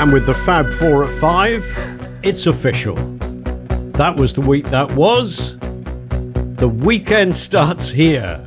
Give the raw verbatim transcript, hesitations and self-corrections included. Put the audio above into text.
And with the Fab Four at five, it's official. That was the week that was. The weekend starts here.